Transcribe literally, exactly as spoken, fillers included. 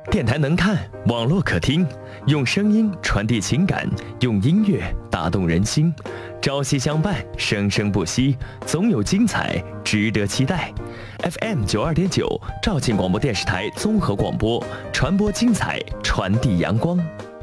电台能看，网络可听，用声音传递情感，用音乐打动人心。朝夕相伴，生生不息，总有精彩值得期待。F M 九二点九，肇庆广播电视台综合广播，传播精彩，传递阳光。